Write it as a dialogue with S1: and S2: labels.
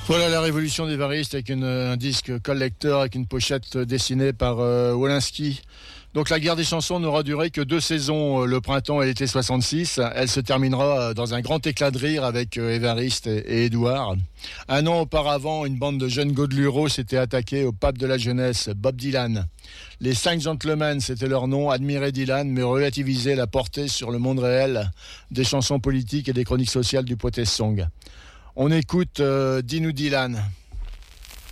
S1: Voilà la révolution des varistes avec un disque collector avec une pochette dessinée par Wolinski. Donc la guerre des chansons n'aura duré que 2 saisons, le printemps et l'été 66. Elle se terminera dans un grand éclat de rire avec Évariste et Édouard. Un an auparavant, une bande de jeunes godelureaux s'était attaquée au pape de la jeunesse, Bob Dylan. Les 5 gentlemen, c'était leur nom, admiraient Dylan, mais relativisaient la portée sur le monde réel des chansons politiques et des chroniques sociales du protest song. On écoute Dis-nous Dylan.